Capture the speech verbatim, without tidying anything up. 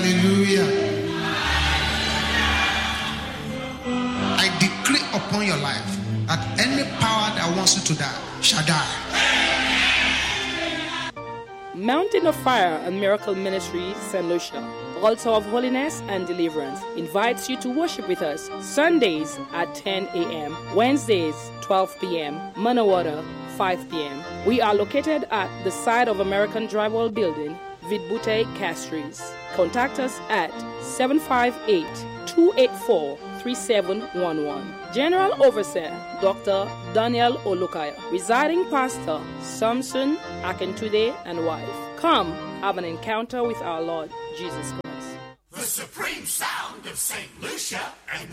Hallelujah. I decree upon your life that any power that wants you to die shall die. Mountain of Fire and Miracle Ministry, Saint Lucia, Altar of Holiness and Deliverance, invites you to worship with us Sundays at ten a.m., Wednesdays twelve p.m., Manawata five p.m. We are located at the side of American Drywall Building, Vidbute Castries. Contact us at seven five eight, two eight four, three seven one one. General Overseer Doctor Daniel Olukaya, Residing Pastor Samson Akintude and wife. Come have an encounter with our Lord Jesus Christ. The supreme sound of Saint Lucia and